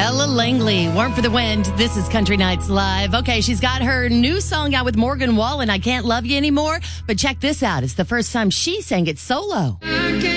Ella Langley, Warm for the Wind. This is Country Nights Live. Okay, she's got her new song out with Morgan Wallen, I Can't Love You Anymore. But check this out. It's the first time she sang it solo.